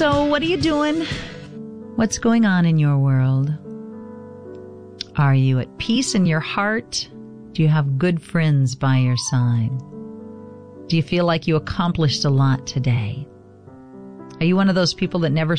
So what are you doing? What's going on in your world? Are you at peace in your heart? Do you have good friends by your side? Do you feel like you accomplished a lot today? Are you one of those people that never